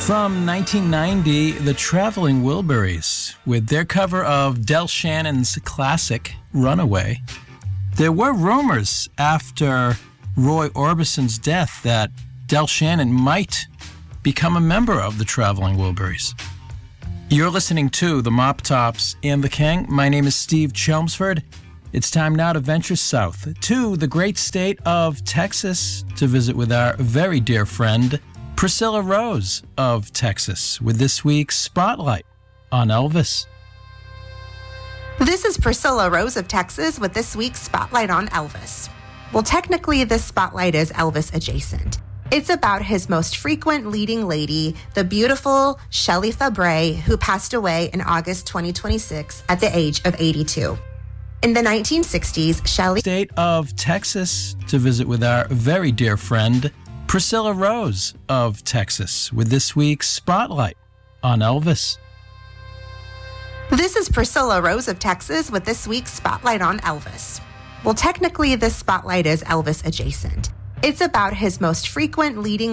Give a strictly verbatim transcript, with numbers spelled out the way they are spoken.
From nineteen ninety, the Traveling Wilburys, with their cover of Del Shannon's classic, Runaway. There were rumors after Roy Orbison's death that Del Shannon might become a member of the Traveling Wilburys. You're listening to the Mop Tops and the King. My name is Steve Chelmsford. It's time now to venture south to the great state of Texas to visit with our very dear friend, Priscilla Rose of Texas, with this week's Spotlight on Elvis. This is Priscilla Rose of Texas with this week's Spotlight on Elvis. Well, technically, this spotlight is Elvis adjacent. It's about his most frequent leading lady, the beautiful Shelley Fabre, who passed away in August twenty twenty-six at the age of eighty-two. In the nineteen sixties, Shelley... State of Texas to visit with our very dear friend, Priscilla Rose of Texas, with this week's Spotlight on Elvis. This is Priscilla Rose of Texas with this week's Spotlight on Elvis. Well, technically, this spotlight is Elvis adjacent. It's about his most frequent leading